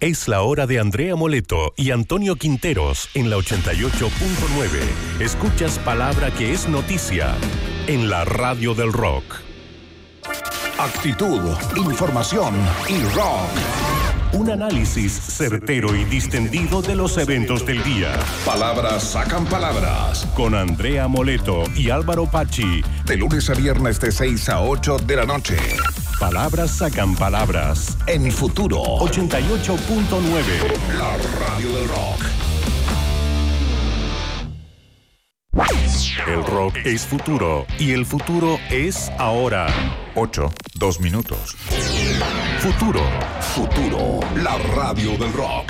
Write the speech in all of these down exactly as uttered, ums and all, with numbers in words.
Es la hora de Andrea Moleto y Antonio Quinteros en la ochenta y ocho punto nueve. Escuchas palabra que es noticia en la radio del rock. Actitud, información y rock. Un análisis certero y distendido de los eventos del día. Palabras sacan palabras. Con Andrea Moleto y Álvaro Pachi. De lunes a viernes de seis a ocho de la noche. Palabras sacan palabras. En Futuro ochenta y ocho punto nueve. La radio del rock. El rock es futuro y el futuro es ahora. Ocho, dos minutos. Futuro. Futuro, la radio del rock.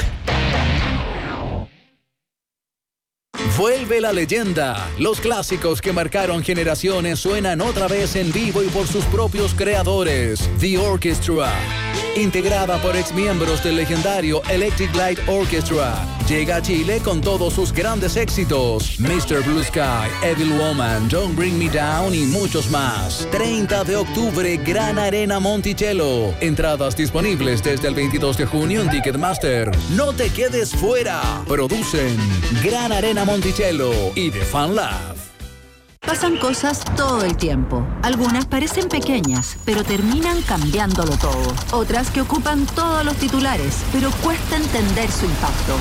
Vuelve la leyenda. Los clásicos que marcaron generaciones suenan otra vez en vivo y por sus propios creadores. The Orchestra, integrada por exmiembros del legendario Electric Light Orchestra, llega a Chile con todos sus grandes éxitos: mister Blue Sky, Evil Woman, Don't Bring Me Down y muchos más. treinta de octubre, Gran Arena Monticello. Entradas disponibles desde el veintidós de junio en Ticketmaster. No te quedes fuera. Producen Gran Arena Monticello y The Fan Lab. Pasan cosas todo el tiempo. Algunas parecen pequeñas, pero terminan cambiándolo todo. Otras que ocupan todos los titulares, pero cuesta entender su impacto.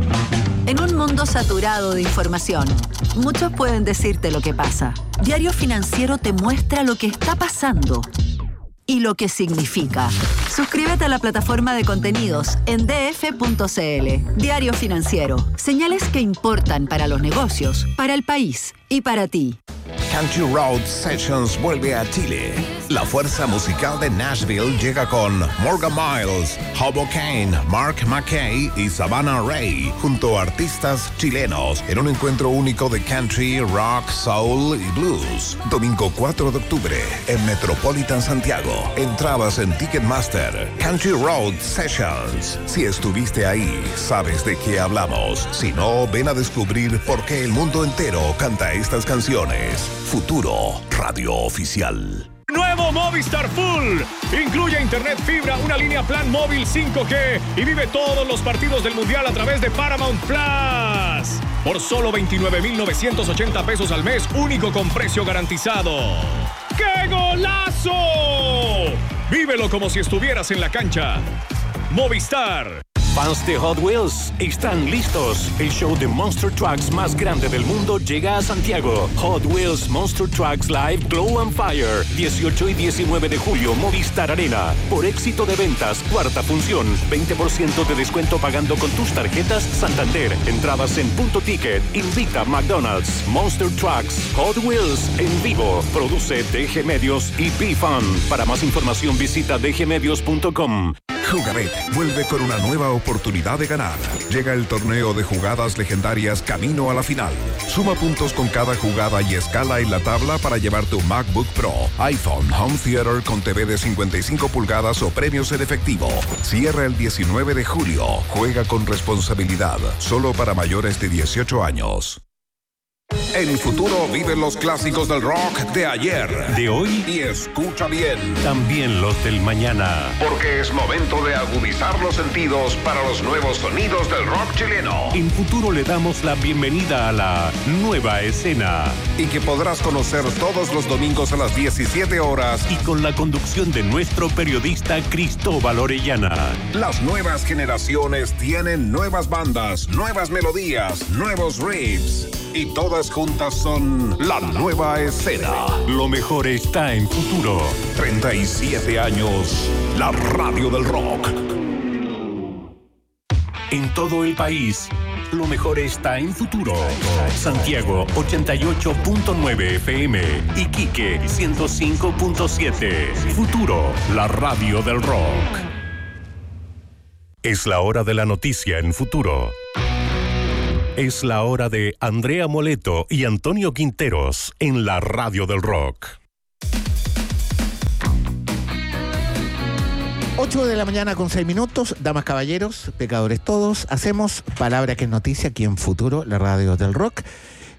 En un mundo saturado de información, muchos pueden decirte lo que pasa. Diario Financiero te muestra lo que está pasando y lo que significa. Suscríbete a la plataforma de contenidos en d f punto c l. Diario Financiero. Señales que importan para los negocios, para el país y para ti. Country Road Sessions vuelve a Chile. La fuerza musical de Nashville llega con Morgan Miles, Hobo Kane, Mark McKay y Savannah Ray, junto a artistas chilenos, en un encuentro único de country, rock, soul y blues. Domingo cuatro de octubre en Metropolitan Santiago. Entradas en Ticketmaster. Country Road Sessions. Si estuviste ahí, sabes de qué hablamos. Si no, ven a descubrir por qué el mundo entero canta estas canciones. Futuro, radio oficial. Nuevo Movistar Full. Incluye internet fibra, una línea plan móvil cinco G y vive todos los partidos del Mundial a través de Paramount Plus. Por solo veintinueve mil novecientos ochenta pesos al mes, único con precio garantizado. ¡Qué golazo! Vívelo como si estuvieras en la cancha. Movistar. Fans de Hot Wheels están listos. El show de Monster Trucks más grande del mundo llega a Santiago. Hot Wheels Monster Trucks Live Glow and Fire. dieciocho y diecinueve de julio, Movistar Arena. Por éxito de ventas, cuarta función. veinte por ciento de descuento pagando con tus tarjetas Santander. Entradas en Punto Ticket. Invita McDonald's. Monster Trucks Hot Wheels en vivo. Produce D G Medios y P-Fun. Para más información visita d g medios punto com. Jugabet vuelve con una nueva oportunidad de ganar. Llega el torneo de jugadas legendarias camino a la final. Suma puntos con cada jugada y escala en la tabla para llevar tu MacBook Pro, iPhone, Home Theater con T V de cincuenta y cinco pulgadas o premios en efectivo. Cierra el diecinueve de julio. Juega con responsabilidad. Solo para mayores de dieciocho años. En Futuro viven los clásicos del rock de ayer, de hoy y escucha bien, también los del mañana. porque es momento de agudizar los sentidos para los nuevos sonidos del rock chileno. En Futuro le damos la bienvenida a la nueva escena. Y que podrás conocer todos los domingos a las diecisiete horas. Y con la conducción de nuestro periodista Cristóbal Orellana. Las nuevas generaciones tienen nuevas bandas, nuevas melodías, nuevos riffs. Y todas juntas son la nueva escena. Lo mejor está en Futuro. treinta y siete años, la radio del rock. En todo el país, lo mejor está en Futuro. Santiago ochenta y ocho punto nueve F M. Iquique ciento cinco punto siete. Futuro, la radio del rock. Es la hora de la noticia en Futuro. Es la hora de Andrea Moleto y Antonio Quinteros en la radio del rock. ocho de la mañana con seis minutos, damas, caballeros, pecadores todos, hacemos Palabra que es noticia aquí en Futuro, la radio del rock.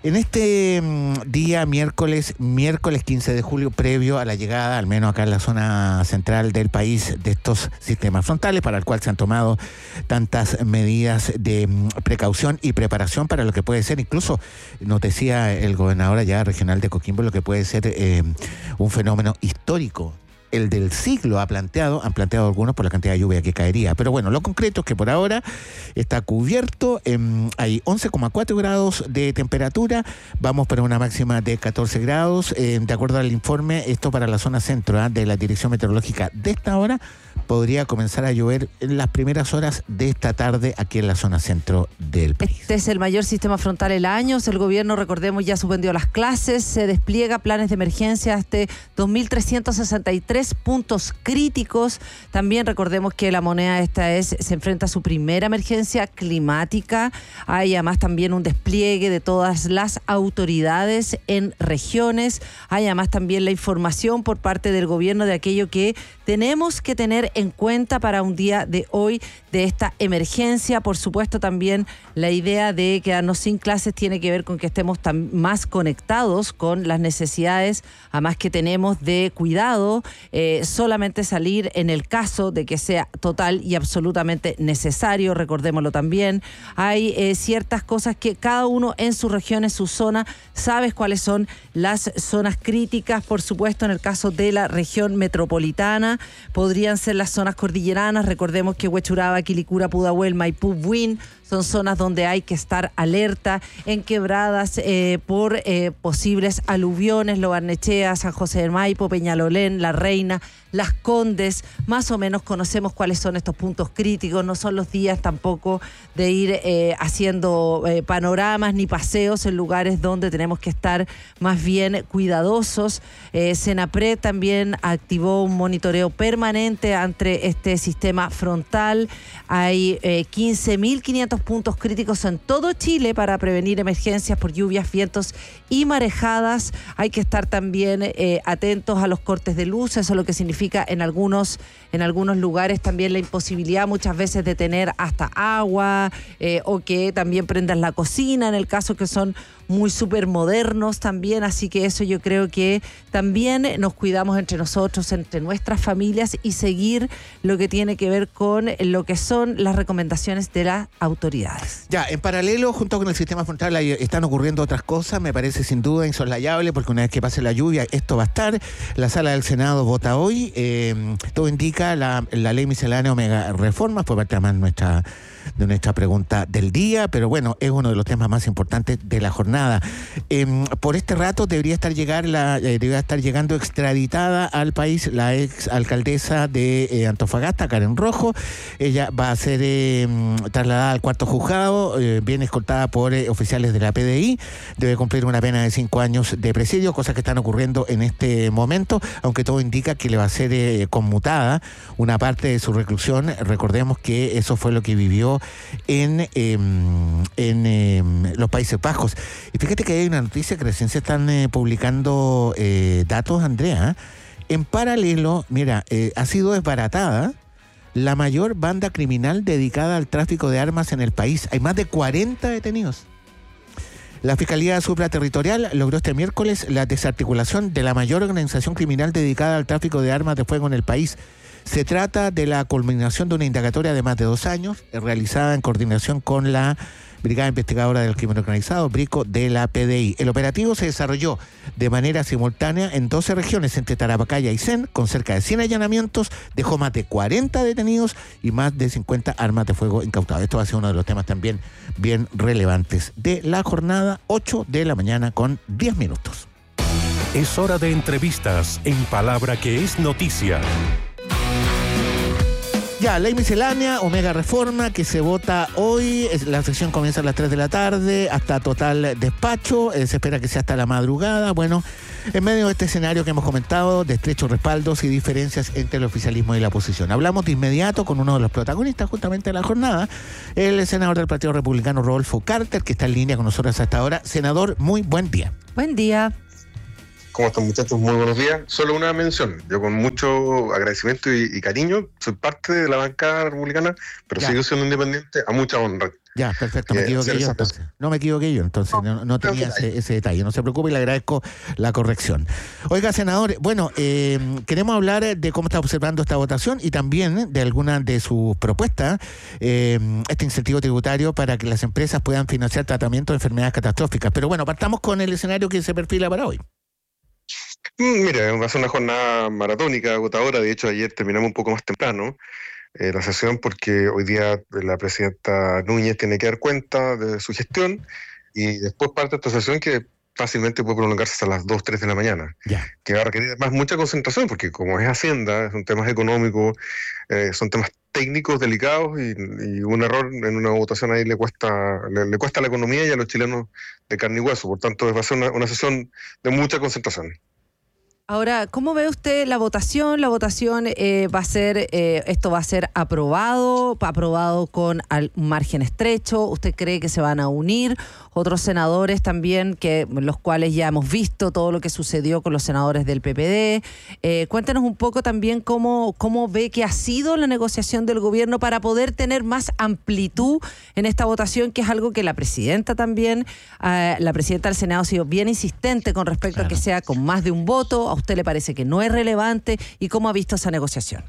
En este mm, día, miércoles, miércoles quince de julio, previo a la llegada, al menos acá en la zona central del país, de estos sistemas frontales, para el cual se han tomado tantas medidas de mm, precaución y preparación para lo que puede ser, incluso nos decía el gobernador allá regional de Coquimbo, lo que puede ser eh, un fenómeno histórico. El del siglo ha planteado, han planteado algunos por la cantidad de lluvia que caería. Pero bueno, lo concreto es que por ahora está cubierto, eh, hay once coma cuatro grados de temperatura, vamos para una máxima de catorce grados. Eh, de acuerdo al informe, esto para la zona centro ¿eh? de la Dirección Meteorológica de esta hora, podría comenzar a llover en las primeras horas de esta tarde aquí en la zona centro del país. Este es el mayor sistema frontal en años. El gobierno, recordemos, ya suspendió las clases, se despliega planes de emergencia hasta dos mil trescientos sesenta y tres puntos críticos. También recordemos que la moneda esta es se enfrenta a su primera emergencia climática. Hay además también un despliegue de todas las autoridades en regiones. Hay además también la información por parte del gobierno de aquello que tenemos que tener en cuenta para un día de hoy de esta emergencia. Por supuesto, también la idea de quedarnos sin clases tiene que ver con que estemos tan más conectados con las necesidades, además que tenemos de cuidado, eh, solamente salir en el caso de que sea total y absolutamente necesario, recordémoslo también. Hay eh, ciertas cosas que cada uno en su región, en su zona, sabes cuáles son las zonas críticas. Por supuesto, en el caso de la región metropolitana, podrían ser las zonas cordilleranas. Recordemos que Huechuraba, Quilicura, Pudahuel, Maipú, Buin son zonas donde hay que estar alerta, en quebradas eh, por eh, posibles aluviones, Lo Barnechea, San José del Maipo, Peñalolén, La Reina, Las Condes. Más o menos conocemos cuáles son estos puntos críticos. No son los días tampoco de ir eh, haciendo eh, panoramas ni paseos en lugares donde tenemos que estar más bien cuidadosos. Eh, Senapred también activó un monitoreo permanente ante este sistema frontal. Hay eh, quince mil quinientos puntos críticos en todo Chile para prevenir emergencias por lluvias, vientos y marejadas. Hay que estar también eh, atentos a los cortes de luz. Eso es lo que significa en algunos, en algunos lugares también la imposibilidad muchas veces de tener hasta agua eh, o que también prendan la cocina, en el caso que son muy súper modernos también. Así que eso yo creo que también nos cuidamos entre nosotros, entre nuestras familias, y seguir lo que tiene que ver con lo que son las recomendaciones de las autoridades. Ya, en paralelo, junto con el sistema frontal, ahí están ocurriendo otras cosas. Me parece sin duda insoslayable, porque una vez que pase la lluvia, esto va a estar. La sala del Senado vota hoy. Eh, todo indica la, la ley miscelánea o mega reformas, por parte además nuestra de nuestra pregunta del día, pero bueno, es uno de los temas más importantes de la jornada. Eh, por este rato debería estar llegar la, eh, debería estar llegando extraditada al país la ex alcaldesa de eh, Antofagasta, Karen Rojo. Ella va a ser eh, trasladada al cuarto juzgado, eh, viene escoltada por eh, oficiales de la P D I, debe cumplir una pena de cinco años de presidio, cosas que están ocurriendo en este momento, aunque todo indica que le va a ser eh, conmutada una parte de su reclusión. Recordemos que eso fue lo que vivió en, eh, en eh, los Países Bajos. Y fíjate que hay una noticia que recién se están eh, publicando eh, datos, Andrea. En paralelo, mira, eh, ha sido desbaratada la mayor banda criminal dedicada al tráfico de armas en el país. Hay más de cuarenta detenidos. La Fiscalía Supraterritorial logró este miércoles la desarticulación de la mayor organización criminal dedicada al tráfico de armas de fuego en el país. Se trata de la culminación de una indagatoria de más de dos años, realizada en coordinación con la Brigada Investigadora del Crimen Organizado, BRICO, de la P D I. El operativo se desarrolló de manera simultánea en doce regiones entre Tarapacá y Aysén, con cerca de cien allanamientos, dejó más de cuarenta detenidos y más de cincuenta armas de fuego incautadas. Esto va a ser uno de los temas también bien relevantes de la jornada, ocho de la mañana con diez minutos. Es hora de entrevistas en Palabra que es noticia. Ya, ley miscelánea, Omega Reforma, que se vota hoy. La sesión comienza a las tres de la tarde, hasta total despacho. Eh, se espera que sea hasta la madrugada. Bueno, en medio de este escenario que hemos comentado, de estrechos respaldos y diferencias entre el oficialismo y la oposición. Hablamos de inmediato con uno de los protagonistas justamente de la jornada, el senador del Partido Republicano, Rodolfo Carter, que está en línea con nosotros hasta ahora. Senador, muy buen día. Buen día. ¿Cómo están, muchachos? Muy buenos días. Solo una mención. Yo con mucho agradecimiento y, y cariño soy parte de la bancada republicana, pero Ya. sigo siendo independiente a mucha honra. Ya, perfecto, me Eh, equivoqué hacer yo esa entonces. No me equivoqué yo, entonces no, no tenía ese, ese detalle. No se preocupe y le agradezco la corrección. Oiga, senador, bueno, eh, queremos hablar de cómo está observando esta votación y también de algunas de sus propuestas, eh, este incentivo tributario para que las empresas puedan financiar tratamientos de enfermedades catastróficas. Pero bueno, partamos con el escenario que se perfila para hoy. Mm, Mira, va a ser una jornada maratónica, agotadora. De hecho, ayer terminamos un poco más temprano eh, la sesión porque hoy día la presidenta Núñez tiene que dar cuenta de su gestión y después parte esta sesión que fácilmente puede prolongarse hasta las dos, tres de la mañana, Ya. que va a requerir además mucha concentración porque como es Hacienda, son temas económicos, eh, son temas técnicos delicados y, y un error en una votación ahí le cuesta le, le cuesta a la economía y a los chilenos de carne y hueso. Por tanto, va a ser una, una sesión de mucha concentración. Ahora, ¿cómo ve usted la votación? La votación eh, va a ser, eh, esto va a ser aprobado, aprobado con al, un margen estrecho. ¿Usted cree que se van a unir otros senadores también, que los cuales ya hemos visto todo lo que sucedió con los senadores del P P D? Eh, cuéntenos un poco también cómo, cómo ve que ha sido la negociación del gobierno para poder tener más amplitud en esta votación, que es algo que la presidenta también, eh, la presidenta del Senado ha sido bien insistente con respecto Claro. a que sea con más de un voto. ¿A usted le parece que no es relevante? ¿Y cómo ha visto esa negociación?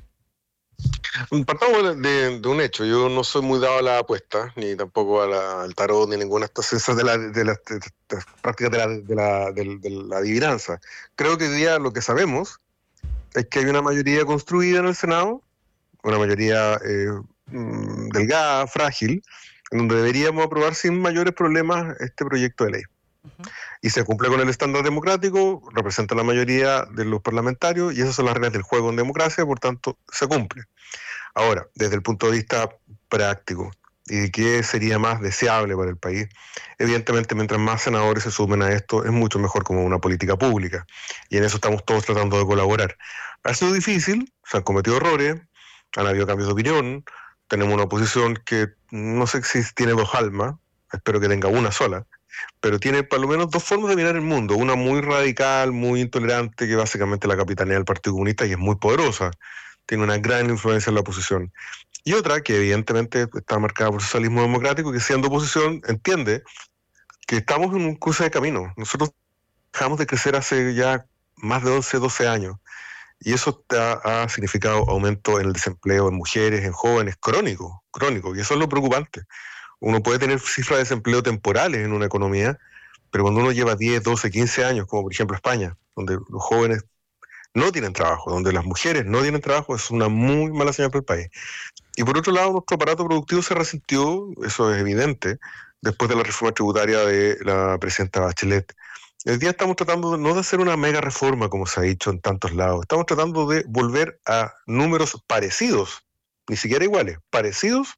Partamos de, de un hecho. Yo no soy muy dado a la apuesta, ni tampoco a la- al tarot, ni ninguna de estas cosas de la, de las de, de las prácticas de la, de, la, de, de la adivinanza. Creo que hoy día lo que sabemos es que hay una mayoría construida en el Senado, una mayoría eh, mm, delgada, frágil, en donde deberíamos aprobar sin mayores problemas este proyecto de ley. Y se cumple con el estándar democrático, representa la mayoría de los parlamentarios y esas son las reglas del juego en democracia, por tanto se cumple. Ahora, desde el punto de vista práctico y de qué sería más deseable para el país, evidentemente mientras más senadores se sumen a esto es mucho mejor como una política pública y en eso estamos todos tratando de colaborar. Ha sido difícil, se han cometido errores, han habido cambios de opinión, tenemos una oposición que no sé si tiene dos almas, espero que tenga una sola, pero tiene por lo menos dos formas de mirar el mundo, una muy radical, muy intolerante, que básicamente la capitanea del Partido Comunista y es muy poderosa, tiene una gran influencia en la oposición, y otra que evidentemente está marcada por socialismo democrático, que siendo oposición entiende que estamos en un cruce de camino. Nosotros dejamos de crecer hace ya más de once, doce años, y eso ha, ha significado aumento en el desempleo en mujeres, en jóvenes, crónico, crónico, y eso es lo preocupante. Uno puede tener cifras de desempleo temporales en una economía, pero cuando uno lleva diez, doce, quince años, como por ejemplo España, donde los jóvenes no tienen trabajo, donde las mujeres no tienen trabajo, es una muy mala señal para el país. Y por otro lado, nuestro aparato productivo se resintió, eso es evidente, después de la reforma tributaria de la presidenta Bachelet. Hoy día estamos tratando de, no de hacer una mega reforma, como se ha dicho en tantos lados, estamos tratando de volver a números parecidos, ni siquiera iguales, parecidos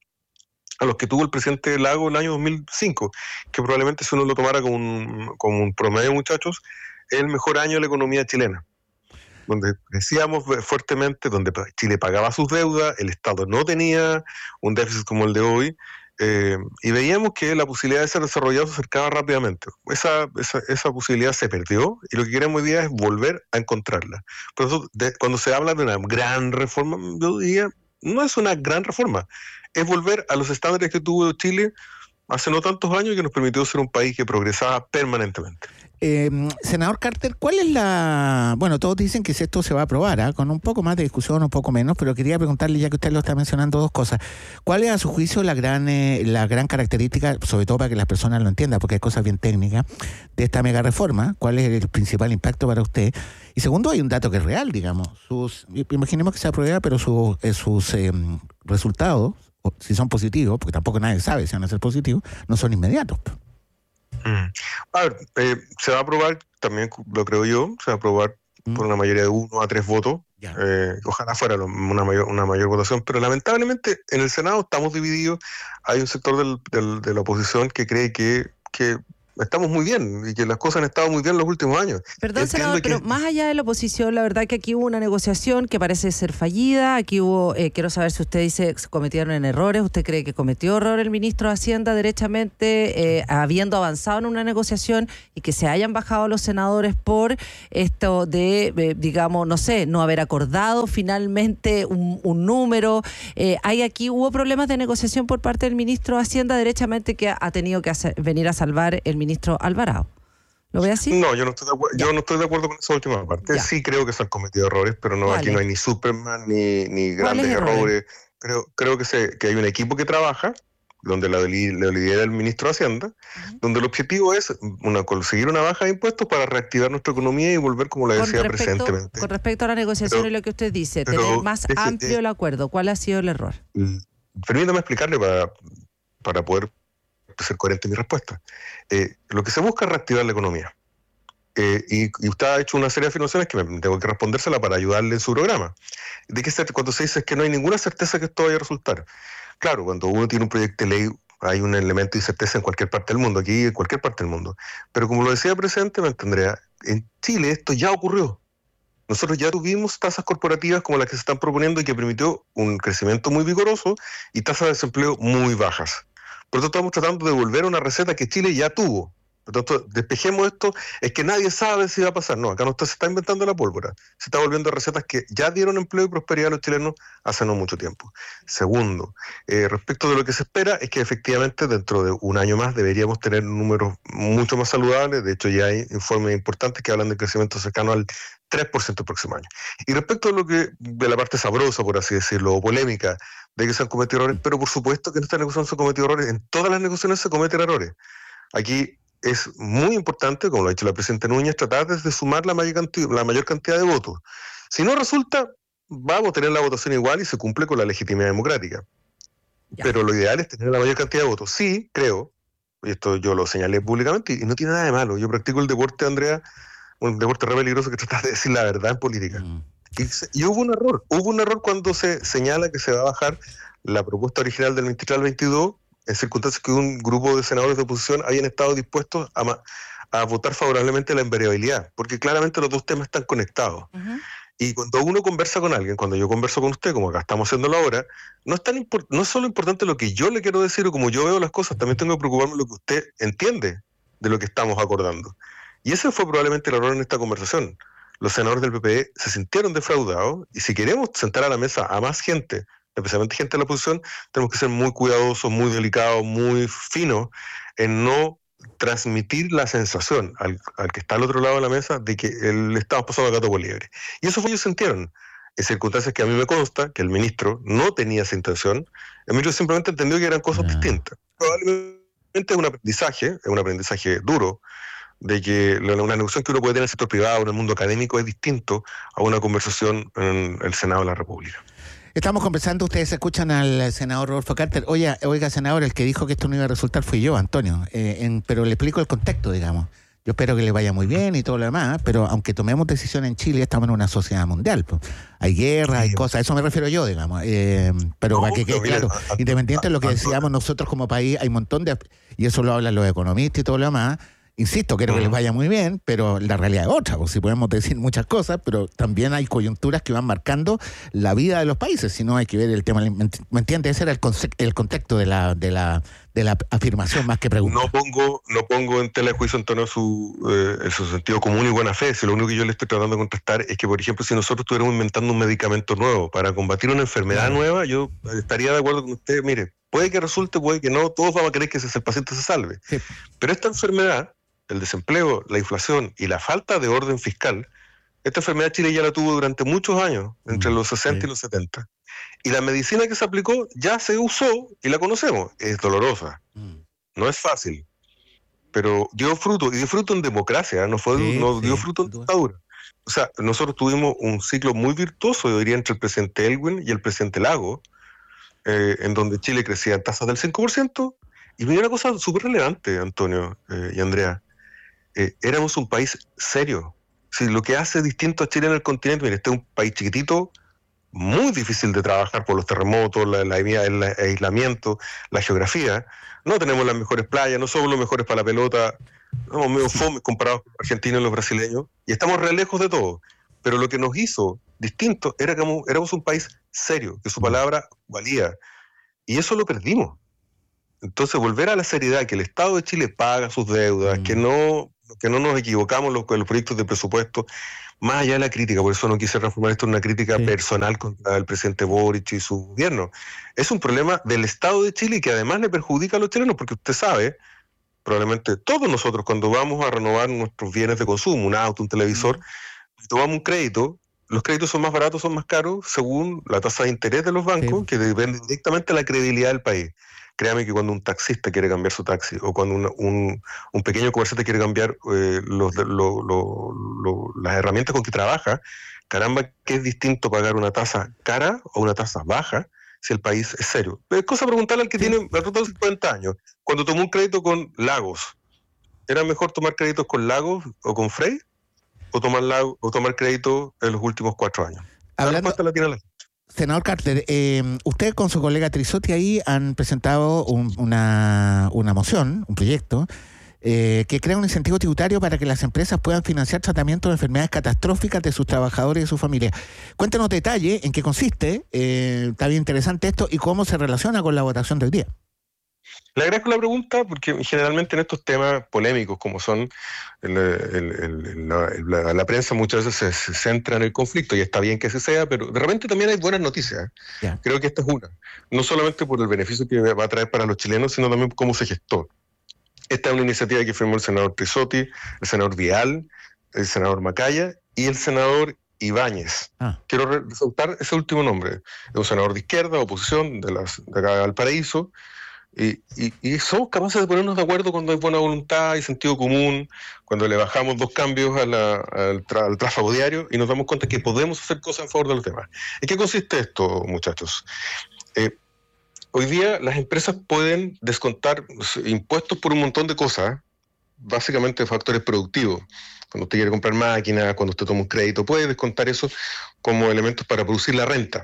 a los que tuvo el presidente Lago en el año dos mil cinco, que probablemente si uno lo tomara como un, como un promedio, muchachos, es el mejor año de la economía chilena, donde decíamos fuertemente, donde Chile pagaba sus deudas, el Estado no tenía un déficit como el de hoy, eh, y veíamos que la posibilidad de ser desarrollado se acercaba rápidamente. Esa, esa, esa posibilidad se perdió y lo que queremos hoy día es volver a encontrarla. Por eso, de, cuando se habla de una gran reforma, yo diría, no es una gran reforma, es volver a los estándares que tuvo Chile hace no tantos años y que nos permitió ser un país que progresaba permanentemente. Eh, senador Carter, ¿cuál es la...? Bueno, todos dicen que si esto se va a aprobar, ¿eh? Con un poco más de discusión, un poco menos, pero quería preguntarle, ya que usted lo está mencionando, dos cosas. ¿Cuál es, a su juicio, la gran eh, la gran característica, sobre todo para que las personas lo entiendan, porque hay cosas bien técnicas, de esta mega reforma? ¿Cuál es el principal impacto para usted? Y segundo, hay un dato que es real, digamos. Sus Imaginemos que se aprueba, pero su, eh, sus eh, resultados, si son positivos, porque tampoco nadie sabe si van a ser positivos, no son inmediatos. Mm. A ver, eh, se va a aprobar, también lo creo yo, se va a aprobar mm. por una mayoría de uno a tres votos. Eh, ojalá fuera una mayor, una mayor votación, pero lamentablemente en el Senado estamos divididos. Hay un sector del, del, de la oposición que cree que, que estamos muy bien y que las cosas han estado muy bien los últimos años. Perdón, Entiendo senador, que... pero más allá de la oposición, la verdad que aquí hubo una negociación que parece ser fallida. Aquí hubo, eh, quiero saber si usted dice que se cometieron errores. ¿Usted cree que cometió error el ministro de Hacienda derechamente, eh, habiendo avanzado en una negociación y que se hayan bajado los senadores por esto de, eh, digamos, no sé, no haber acordado finalmente un, un número? Eh, hay aquí, hubo problemas de negociación por parte del ministro de Hacienda derechamente que ha, ha tenido que hacer, venir a salvar el ministro Alvarado. ¿Lo ve así? No, yo no estoy de acuerdo, yo no estoy de acuerdo con esa última parte. Ya. Sí creo que se han cometido errores, pero no, aquí no hay ni Superman ni, ni grandes errores. errores. Creo, creo que, se, que hay un equipo que trabaja, donde la, la lidera el ministro de Hacienda, uh-huh. donde el objetivo es una, conseguir una baja de impuestos para reactivar nuestra economía y volver, como le decía con respecto, presentemente. Con respecto a la negociación pero, y lo que usted dice, pero, tener más deje, amplio eh, el acuerdo, ¿cuál ha sido el error? Permítame explicarle para, para poder ser coherente en mi respuesta. Eh, lo que se busca es reactivar la economía. Eh, y, y usted ha hecho una serie de afirmaciones que me tengo que respondérsela para ayudarle en su programa. ¿De qué se, cuando se dice que no hay ninguna certeza que esto vaya a resultar? Claro, cuando uno tiene un proyecto de ley hay un elemento de incerteza en cualquier parte del mundo, aquí en cualquier parte del mundo. Pero como lo decía el presidente, me entenderá, en Chile esto ya ocurrió. Nosotros ya tuvimos tasas corporativas como las que se están proponiendo y que permitió un crecimiento muy vigoroso y tasas de desempleo muy bajas. Por lo tanto, estamos tratando de volver a una receta que Chile ya tuvo. Por lo tanto, despejemos esto, es que nadie sabe si va a pasar. No, acá no está, se está inventando la pólvora. Se está volviendo a recetas que ya dieron empleo y prosperidad a los chilenos hace no mucho tiempo. Segundo, eh, respecto de lo que se espera, es que efectivamente dentro de un año más deberíamos tener números mucho más saludables. De hecho, ya hay informes importantes que hablan de crecimiento cercano al tres por ciento el próximo año. Y respecto a lo que, de la parte sabrosa, por así decirlo, o polémica, de que se han cometido errores, pero por supuesto que en esta negociación se han cometido errores, en todas las negociaciones se cometen errores. Aquí es muy importante, como lo ha dicho la presidenta Núñez, tratar de sumar la mayor cantidad, la mayor cantidad de votos. Si no resulta, vamos a tener la votación igual y se cumple con la legitimidad democrática. Ya. Pero lo ideal es tener la mayor cantidad de votos. Sí, creo, y esto yo lo señalé públicamente, y no tiene nada de malo. Yo practico el deporte, Andrea, un deporte re peligroso que trata de decir la verdad en política. Mm. Y, y hubo un error. Hubo un error cuando se señala que se va a bajar la propuesta original del veintitrés al veintidós, en circunstancias que un grupo de senadores de oposición habían estado dispuestos a, a votar favorablemente la invariabilidad, porque claramente los dos temas están conectados. Uh-huh. Y cuando uno conversa con alguien, cuando yo converso con usted, como acá estamos haciéndolo ahora, no es, tan import- no es solo importante lo que yo le quiero decir o como yo veo las cosas, también tengo que preocuparme de lo que usted entiende de lo que estamos acordando. Y ese fue probablemente el error en esta conversación. Los senadores del P P E se sintieron defraudados, y si queremos sentar a la mesa a más gente, especialmente gente de la oposición, tenemos que ser muy cuidadosos, muy delicados, muy finos en no transmitir la sensación al, al que está al otro lado de la mesa de que el, le estamos pasando a gato por liebre. Y eso fue, ellos sintieron, en circunstancias que a mí me consta que el ministro no tenía esa intención. El ministro simplemente entendió que eran cosas no. distintas. Probablemente es un aprendizaje, es un aprendizaje duro, de que una negociación que uno puede tener en el sector privado, en el mundo académico, es distinto a una conversación en el Senado de la República. Estamos conversando, ustedes escuchan al senador Rodolfo Carter. Oye, oiga, senador, el que dijo que esto no iba a resultar fui yo, Antonio. Eh, en, pero le explico el contexto, digamos. Yo espero que le vaya muy bien y todo lo demás, pero aunque tomemos decisiones en Chile, estamos en una sociedad mundial. Pues. Hay guerras, hay cosas, a eso me refiero yo, digamos. Eh, pero no, para que quede claro, a, a, independiente de lo que decíamos nosotros como país, hay un montón de... Y eso lo hablan los economistas y todo lo demás. Insisto, quiero que les vaya muy bien, pero la realidad es otra, pues si podemos decir muchas cosas, pero también hay coyunturas que van marcando la vida de los países, si no hay que ver el tema, ¿me entiendes? Ese era el, conce- el contexto de la, de la de la afirmación más que pregunta. No pongo, no pongo en tela de juicio, Antonio, su, eh, su sentido común y buena fe, si lo único que yo le estoy tratando de contestar es que, por ejemplo, si nosotros estuviéramos inventando un medicamento nuevo para combatir una enfermedad claro. nueva, yo estaría de acuerdo con usted, mire, puede que resulte, puede que no, todos vamos a querer que ese, el paciente se salve, sí. Pero esta enfermedad, el desempleo, la inflación y la falta de orden fiscal, esta enfermedad Chile ya la tuvo durante muchos años, entre mm, los sesenta sí. y los setenta. Y la medicina que se aplicó ya se usó y la conocemos. Es dolorosa, mm. no es fácil, pero dio fruto, y dio fruto en democracia, no, fue, sí, no dio sí, fruto en dictadura. O sea, nosotros tuvimos un ciclo muy virtuoso, yo diría, entre el presidente Elwin y el presidente Lago, eh, en donde Chile crecía en tasas del cinco por ciento, y me dio una cosa súper relevante, Antonio eh, y Andrea. Eh, éramos un país serio. Si lo que hace distinto a Chile en el continente, mire, este es un país chiquitito, muy difícil de trabajar por los terremotos, la, la, el aislamiento, la geografía. No tenemos las mejores playas, no somos los mejores para la pelota, Somos medio fome comparados con los argentinos y los brasileños, y estamos re lejos de todo. Pero lo que nos hizo distinto era que éramos un país serio, que su palabra valía. Y eso lo perdimos. Entonces, volver a la seriedad, que el Estado de Chile paga sus deudas, mm. que no que no nos equivocamos los, con los proyectos de presupuesto, más allá de la crítica, por eso no quise transformar esto en una crítica sí. personal contra el presidente Boric y su gobierno. Es un problema del Estado de Chile y que además le perjudica a los chilenos, porque usted sabe, probablemente todos nosotros cuando vamos a renovar nuestros bienes de consumo, un auto, un televisor, mm. tomamos un crédito, los créditos son más baratos, son más caros, según la tasa de interés de los bancos, sí. que depende directamente de la credibilidad del país. Créame que cuando un taxista quiere cambiar su taxi o cuando un, un, un pequeño comerciante quiere cambiar eh, los, lo, lo, lo, las herramientas con que trabaja, caramba, que es distinto pagar una tasa cara o una tasa baja si el país es serio. Es cosa preguntarle al que tiene alrededor de cincuenta años. Cuando tomó un crédito con Lagos, ¿era mejor tomar créditos con Lagos o con Frey o tomar, lago, o tomar crédito en los últimos cuatro años? Hablando... La respuesta la tiene la... Senador Carter, eh, usted con su colega Trisotti ahí han presentado un, una, una moción, un proyecto, eh, que crea un incentivo tributario para que las empresas puedan financiar tratamientos de enfermedades catastróficas de sus trabajadores y de sus familias. Cuéntanos detalle en qué consiste, eh, está bien interesante esto, y cómo se relaciona con la votación del día. Le agradezco la pregunta porque generalmente en estos temas polémicos como son el, el, el, la, la, la prensa muchas veces se, se centra en el conflicto y está bien que así sea, pero de repente también hay buenas noticias. Yeah. Creo que esta es una, no solamente por el beneficio que va a traer para los chilenos, sino también por cómo se gestó. Esta es una iniciativa que firmó el senador Trisotti, el senador Vial, el senador Macaya y el senador Ibáñez. Ah. Quiero resaltar ese último nombre. Es un senador de izquierda, oposición, de, las, de acá de Valparaíso. Y, y, y somos capaces de ponernos de acuerdo cuando hay buena voluntad y sentido común, cuando le bajamos dos cambios a la, al, tra, al tráfago diario y nos damos cuenta que podemos hacer cosas en favor de los demás. ¿En qué consiste esto, muchachos? Eh, hoy día las empresas pueden descontar impuestos por un montón de cosas, básicamente factores productivos. Cuando usted quiere comprar máquinas, cuando usted toma un crédito, puede descontar eso como elementos para producir la renta.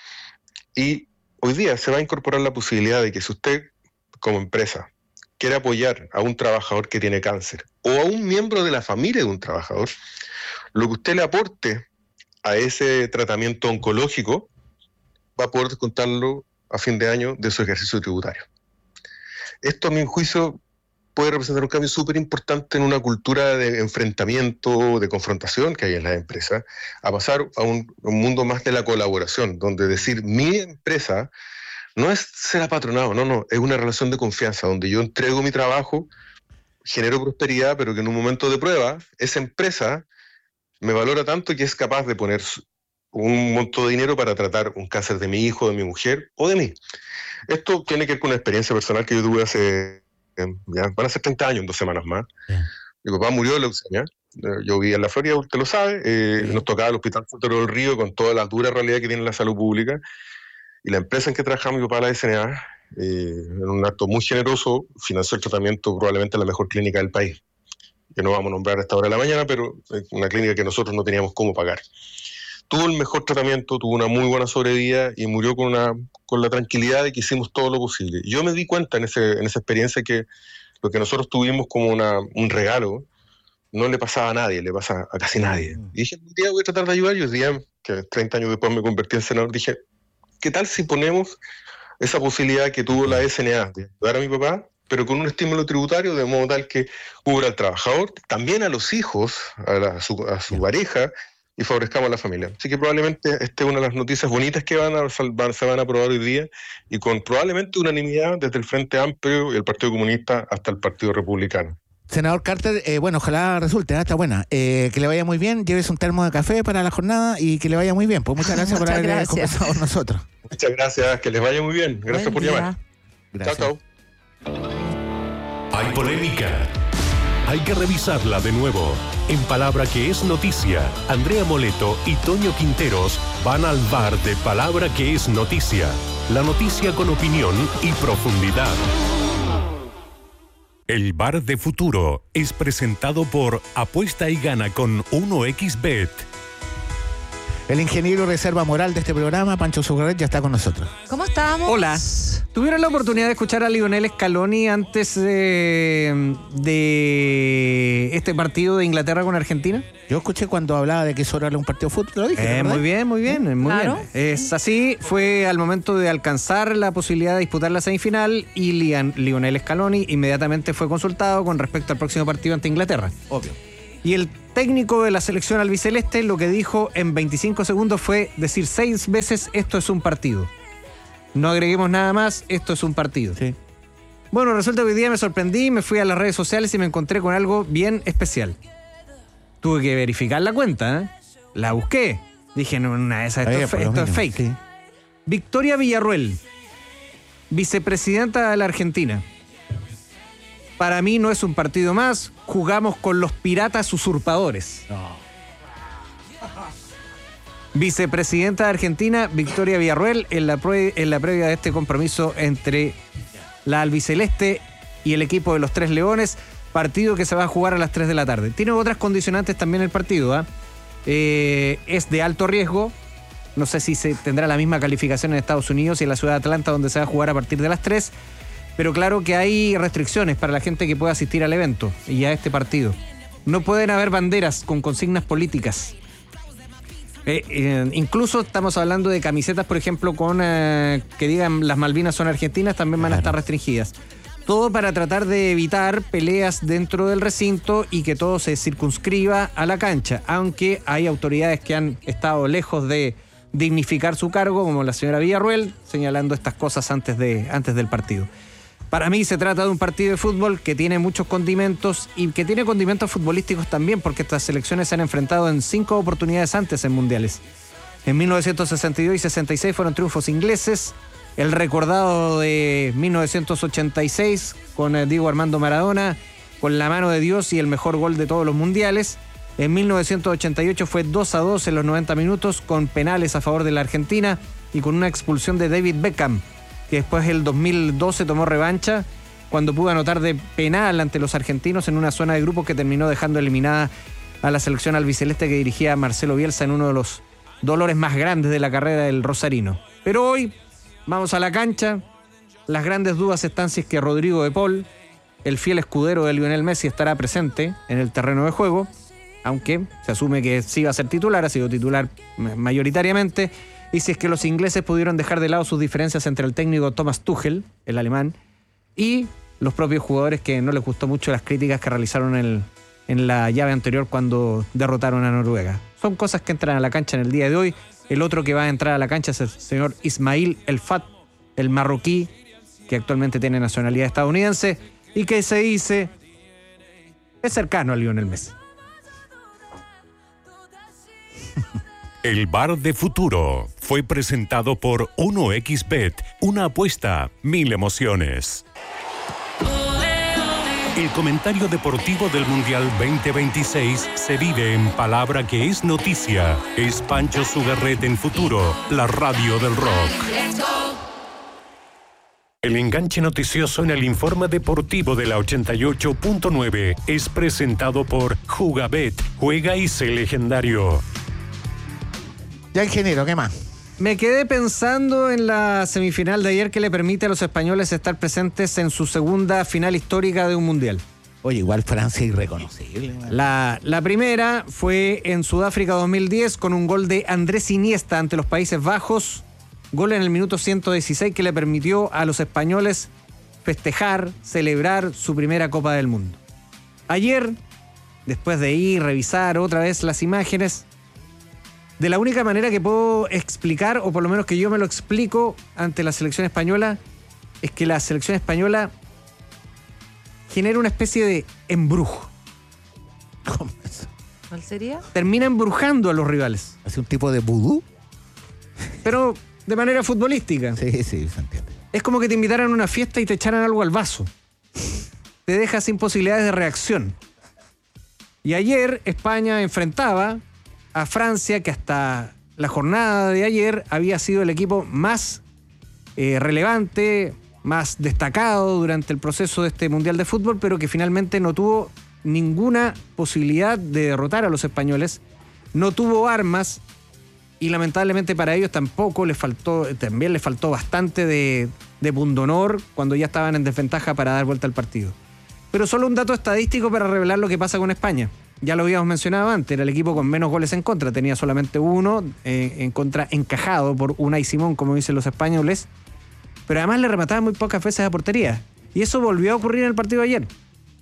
Y hoy día se va a incorporar la posibilidad de que si usted como empresa quiere apoyar a un trabajador que tiene cáncer o a un miembro de la familia de un trabajador, lo que usted le aporte a ese tratamiento oncológico va a poder descontarlo a fin de año de su ejercicio tributario. Esto, a mi juicio, puede representar un cambio súper importante en una cultura de enfrentamiento, de confrontación que hay en las empresas, a pasar a un, un mundo más de la colaboración, donde decir mi empresa no es ser apatronado, no, no, es una relación de confianza, donde yo entrego mi trabajo, genero prosperidad, pero que en un momento de prueba, esa empresa me valora tanto que es capaz de poner un monto de dinero para tratar un cáncer de mi hijo, de mi mujer o de mí. Esto tiene que ver con una experiencia personal que yo tuve hace, ya, van a ser treinta años, en dos semanas más. Yeah. Mi papá murió de leucemia, yo vivía en la Florida, usted lo sabe, eh, yeah. nos tocaba el Hospital Frontero del Río con toda la dura realidad que tiene la salud pública. Y la empresa en que trabajaba mi papá, la S N A, eh, en un acto muy generoso, financió el tratamiento probablemente en la mejor clínica del país. Que no vamos a nombrar a esta hora de la mañana, pero es una clínica que nosotros no teníamos cómo pagar. Tuvo el mejor tratamiento, tuvo una muy buena sobrevida y murió con, una, con la tranquilidad de que hicimos todo lo posible. Yo me di cuenta en, ese, en esa experiencia que lo que nosotros tuvimos como una, un regalo no le pasaba a nadie, le pasa a casi nadie. Y dije, un día voy a tratar de ayudar, y un día, que treinta años después me convertí en senador, dije, ¿qué tal si ponemos esa posibilidad que tuvo la S N A de ayudar a mi papá, pero con un estímulo tributario de modo tal que cubra al trabajador, también a los hijos, a, la, a su, a su pareja, y favorezcamos a la familia? Así que probablemente esta es una de las noticias bonitas que van a, van, se van a aprobar hoy día, y con probablemente unanimidad desde el Frente Amplio y el Partido Comunista hasta el Partido Republicano. Senador Carter, eh, bueno, ojalá resulte, ¿eh? Está buena. Eh, que le vaya muy bien, llévese un termo de café para la jornada y que le vaya muy bien. Pues muchas gracias muchas por haber gracias. conversado con nosotros. Muchas gracias, que les vaya muy bien. Gracias Buen por día. llamar. Gracias. Chao, chao. Hay polémica. Hay que revisarla de nuevo. En Palabra que es Noticia, Andrea Moleto y Toño Quinteros van al bar de Palabra que es Noticia. La noticia con opinión y profundidad. El Bar de Futuro es presentado por Apuesta y Gana con uno equis bet. El ingeniero reserva moral de este programa, Pancho Sugarret, ya está con nosotros. ¿Cómo estamos? Hola. ¿Tuvieron la oportunidad de escuchar a Lionel Scaloni antes de, de este partido de Inglaterra con Argentina? Yo escuché cuando hablaba de que eso era un partido de fútbol, lo dije. Eh, muy bien, muy bien, muy Claro. bien. Es así, fue al momento de alcanzar la posibilidad de disputar la semifinal y Lian- Lionel Scaloni inmediatamente fue consultado con respecto al próximo partido ante Inglaterra. Obvio. Y el técnico de la selección albiceleste lo que dijo en veinticinco segundos fue decir seis veces esto es un partido. No agreguemos nada más, esto es un partido. Sí. Bueno, resulta que hoy día me sorprendí, me fui a las redes sociales y me encontré con algo bien especial. Tuve que verificar la cuenta, ¿eh? La busqué. Dije, no, una de esas, esto, Ahí, es, por fe- lo esto es menos, fake. sí. Victoria Villarruel, vicepresidenta de la Argentina. Para mí no es un partido más, jugamos con los piratas usurpadores. Vicepresidenta de Argentina, Victoria Villarruel, en la, prue- en la previa de este compromiso entre la albiceleste y el equipo de los Tres Leones, partido que se va a jugar a las tres de la tarde. Tiene otras condicionantes también el partido, ¿ah? Eh, es de alto riesgo, no sé si se tendrá la misma calificación en Estados Unidos y en la ciudad de Atlanta, donde se va a jugar a partir de las tres, pero claro que hay restricciones para la gente que pueda asistir al evento y a este partido. No pueden haber banderas con consignas políticas. Eh, eh, incluso estamos hablando de camisetas, por ejemplo, con eh, que digan las Malvinas son argentinas, también van a estar restringidas. Todo para tratar de evitar peleas dentro del recinto y que todo se circunscriba a la cancha, aunque hay autoridades que han estado lejos de dignificar su cargo, como la señora Villarruel, señalando estas cosas antes, de, antes del partido. Para mí se trata de un partido de fútbol que tiene muchos condimentos y que tiene condimentos futbolísticos también, porque estas selecciones se han enfrentado en cinco oportunidades antes en mundiales. En mil novecientos sesenta y dos y sesenta y seis fueron triunfos ingleses. El recordado de mil novecientos ochenta y seis con Diego Armando Maradona, con la mano de Dios y el mejor gol de todos los mundiales. En mil novecientos ochenta y ocho fue dos a dos en los noventa minutos con penales a favor de la Argentina y con una expulsión de David Beckham, que después el dos mil doce tomó revancha cuando pudo anotar de penal ante los argentinos en una zona de grupos que terminó dejando eliminada a la selección albiceleste que dirigía Marcelo Bielsa en uno de los dolores más grandes de la carrera del rosarino. Pero hoy vamos a la cancha. Las grandes dudas están si es que Rodrigo de Paul, el fiel escudero de Lionel Messi, estará presente en el terreno de juego, aunque se asume que sí va a ser titular, ha sido titular mayoritariamente. Y si es que los ingleses pudieron dejar de lado sus diferencias entre el técnico Thomas Tuchel, el alemán, y los propios jugadores, que no les gustó mucho las críticas que realizaron en, en la llave anterior cuando derrotaron a Noruega. Son cosas que entran a la cancha en el día de hoy. El otro que va a entrar a la cancha es el señor Ismail El Fat, el marroquí, que actualmente tiene nacionalidad estadounidense y que se dice es cercano a Lionel Messi. El Bar de Futuro fue presentado por uno equis bet, una apuesta, mil emociones. El comentario deportivo del Mundial veinte veintiséis se vive en palabra que es noticia. Es Pancho Sugarrete en Futuro, la radio del rock. El enganche noticioso en el informe deportivo de la ochenta y ocho punto nueve es presentado por Jugabet, juega y sé legendario. Ya, ingeniero, ¿qué más? Me quedé pensando en la semifinal de ayer que le permite a los españoles estar presentes en su segunda final histórica de un mundial. Oye, igual Francia irreconocible. La, la primera fue en Sudáfrica dos mil diez con un gol de Andrés Iniesta ante los Países Bajos. Gol en el minuto ciento dieciséis que le permitió a los españoles festejar, celebrar su primera Copa del Mundo. Ayer, después de ir, revisar otra vez las imágenes, de la única manera que puedo explicar, o por lo menos que yo me lo explico ante la selección española, es que la selección española genera una especie de embrujo. ¿Cómo es? ¿Cuál sería? Termina embrujando a los rivales. ¿Hace un tipo de vudú? Pero de manera futbolística. Sí, sí, se entiende. Es como que te invitaran a una fiesta y te echaran algo al vaso. Te deja sin posibilidades de reacción. Y ayer España enfrentaba a Francia, que hasta la jornada de ayer había sido el equipo más eh, relevante, más destacado durante el proceso de este Mundial de Fútbol, pero que finalmente no tuvo ninguna posibilidad de derrotar a los españoles, no tuvo armas y lamentablemente para ellos tampoco les faltó, también les faltó bastante de, de pundonor cuando ya estaban en desventaja para dar vuelta al partido. Pero solo un dato estadístico para revelar lo que pasa con España. Ya lo habíamos mencionado antes, era el equipo con menos goles en contra, tenía solamente uno eh, en contra encajado por Unai Simón, como dicen los españoles, pero además le remataban muy pocas veces a portería. Y eso volvió a ocurrir en el partido de ayer.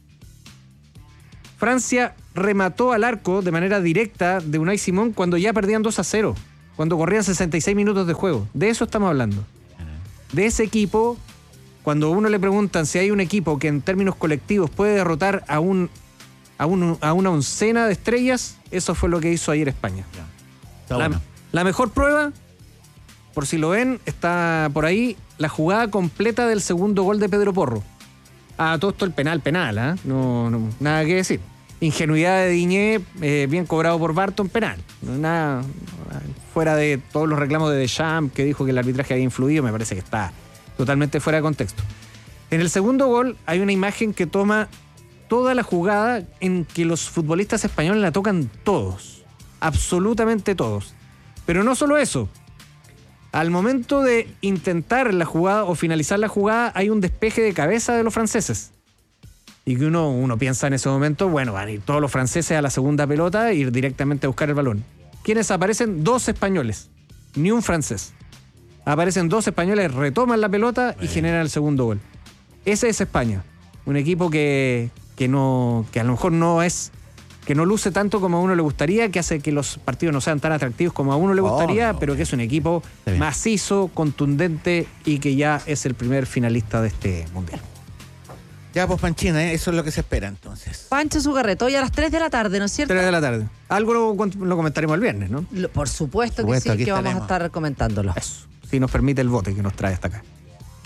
Francia remató al arco de manera directa de Unai Simón cuando ya perdían dos a cero, cuando corrían sesenta y seis minutos de juego. De eso estamos hablando. De ese equipo, cuando a uno le preguntan si hay un equipo que en términos colectivos puede derrotar a un A, un, a una oncena de estrellas, eso fue lo que hizo ayer España. La, bueno. la mejor prueba, por si lo ven, está por ahí la jugada completa del segundo gol de Pedro Porro. Ah, todo esto el penal, penal, ¿eh? no, no, nada que decir. Ingenuidad de Diñé, eh, bien cobrado por Barton, penal. Nada, fuera de todos los reclamos de Deschamps, que dijo que el arbitraje había influido, me parece que está totalmente fuera de contexto. En el segundo gol hay una imagen que toma toda la jugada en que los futbolistas españoles la tocan todos, absolutamente todos. Pero no solo eso, al momento de intentar la jugada o finalizar la jugada hay un despeje de cabeza de los franceses. Y que uno, uno piensa en ese momento, bueno, van a ir todos los franceses a la segunda pelota e ir directamente a buscar el balón. ¿Quiénes aparecen? Dos españoles, ni un francés. Aparecen dos españoles, retoman la pelota y generan el segundo gol. Ese es España, un equipo que... que no que a lo mejor no es que no luce tanto como a uno le gustaría, que hace que los partidos no sean tan atractivos como a uno le gustaría, oh, no, pero que es un equipo macizo, contundente y que ya es el primer finalista de este mundial. Ya, pues Panchina, ¿eh? Eso es lo que se espera entonces. Pancho Zugarreto, hoy a las tres de la tarde, ¿no es cierto? tres de la tarde. Algo lo, lo comentaremos el viernes, ¿no? Lo, por supuesto, por supuesto que sí, que vamos a estar comentándolo. Eso, si nos permite el bote que nos trae hasta acá.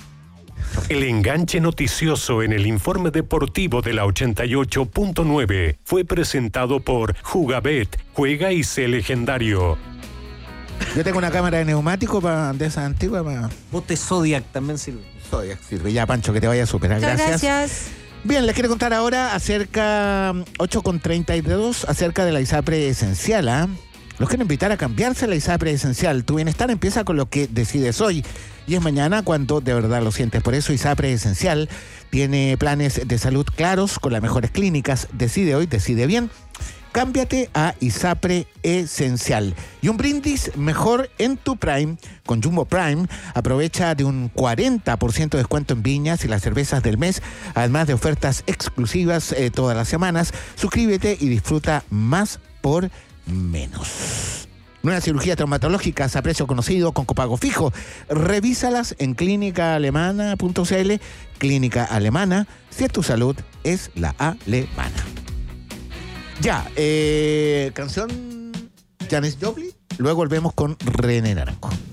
El enganche noticioso en el informe deportivo de la ochenta y ocho punto nueve fue presentado por Jugabet, juega y sé legendario. Yo tengo una cámara de neumático pa, de esa antigua. Pa... Bote Zodiac también sirve. Zodiac sirve. Ya, Pancho, que te vaya a superar. Muchas gracias. gracias. Bien, les quiero contar ahora acerca, ocho con treinta y dos, acerca de la ISAPRE Esencial, ¿ah? ¿eh? Los quiero invitar a cambiarse a la ISAPRE Esencial. Tu bienestar empieza con lo que decides hoy. Y es mañana cuando de verdad lo sientes. Por eso ISAPRE Esencial tiene planes de salud claros con las mejores clínicas. Decide hoy, decide bien. Cámbiate a ISAPRE Esencial. Y un brindis mejor en tu Prime. Con Jumbo Prime, aprovecha de un cuarenta por ciento de descuento en viñas y las cervezas del mes, además de ofertas exclusivas eh, todas las semanas. Suscríbete y disfruta más por menos. Nuevas cirugías traumatológicas a precio conocido con copago fijo. Revísalas en clínica alemana punto c l. Clínica Alemana, si es tu salud, es la alemana. Ya, eh, canción Janis Joplin. Luego volvemos con René Naranjo.